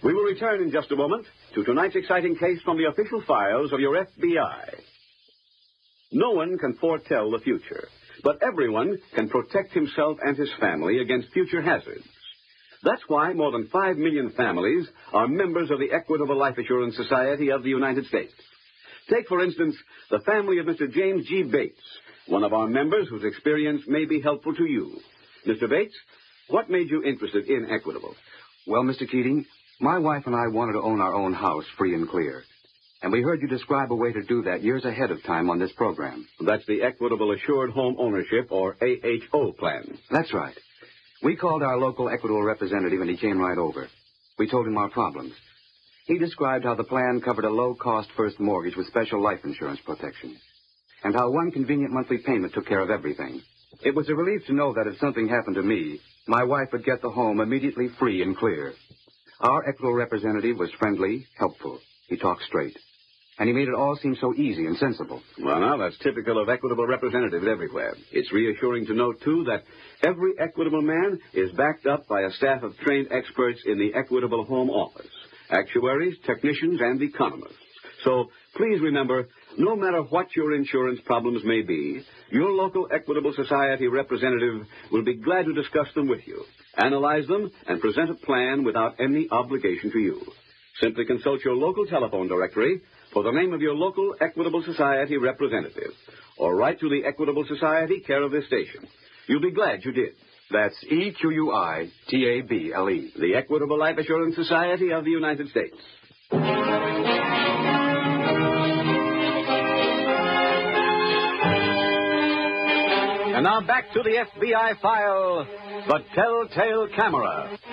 We will return in just a moment to tonight's exciting case from the official files of your FBI. No one can foretell the future, but everyone can protect himself and his family against future hazards. That's why more than 5 million families are members of the Equitable Life Assurance Society of the United States. Take, for instance, the family of Mr. James G. Bates, one of our members whose experience may be helpful to you. Mr. Bates, what made you interested in Equitable? Well, Mr. Keating, my wife and I wanted to own our own house free and clear. And we heard you describe a way to do that years ahead of time on this program. That's the Equitable Assured Home Ownership, or AHO plan. That's right. We called our local Equitable representative and he came right over. We told him our problems. He described how the plan covered a low-cost first mortgage with special life insurance protection, and how one convenient monthly payment took care of everything. It was a relief to know that if something happened to me, my wife would get the home immediately free and clear. Our Equitable representative was friendly, helpful. He talked straight. And he made it all seem so easy and sensible. Well, now, that's typical of Equitable representatives everywhere. It's reassuring to know, too, that every Equitable man is backed up by a staff of trained experts in the Equitable Home Office. Actuaries, technicians, and economists. So, please remember, no matter what your insurance problems may be, your local Equitable Society representative will be glad to discuss them with you, analyze them, and present a plan without any obligation to you. Simply consult your local telephone directory for the name of your local Equitable Society representative, or write to the Equitable Society, care of this station. You'll be glad you did. That's EQUITABLE. The Equitable Life Assurance Society of the United States. And now back to the FBI file, The Telltale Camera.